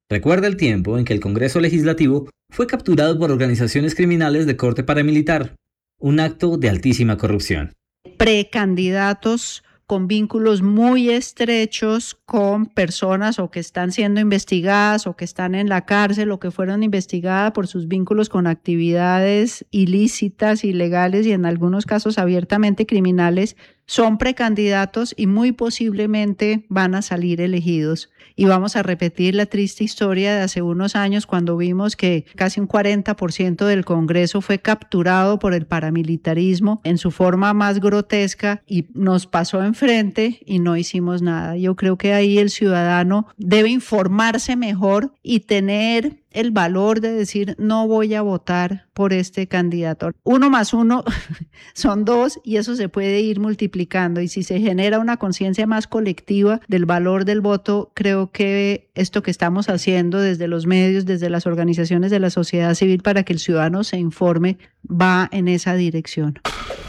Recuerda el tiempo en que el Congreso Legislativo fue capturado por organizaciones criminales de corte paramilitar, un acto de altísima corrupción. Precandidatos con vínculos muy estrechos con personas o que están siendo investigadas o que están en la cárcel o que fueron investigadas por sus vínculos con actividades ilícitas, ilegales y en algunos casos abiertamente criminales, son precandidatos y muy posiblemente van a salir elegidos. Y vamos a repetir la triste historia de hace unos años cuando vimos que casi un 40% del Congreso fue capturado por el paramilitarismo en su forma más grotesca y nos pasó enfrente y no hicimos nada. Yo creo que ahí el ciudadano debe informarse mejor y tener el valor de decir no voy a votar por este candidato. 1 más 1 son 2 y eso se puede ir multiplicando y si se genera una conciencia más colectiva del valor del voto, creo que esto que estamos haciendo desde los medios, desde las organizaciones de la sociedad civil para que el ciudadano se informe, va en esa dirección.